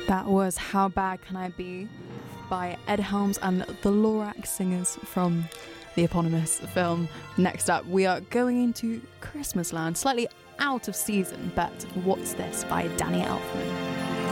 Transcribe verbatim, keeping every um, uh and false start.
That was How Bad Can I Be by Ed Helms and the Lorax Singers from the eponymous film. Next up, we are going into Christmas land, slightly out of season, but What's This by Danny Elfman.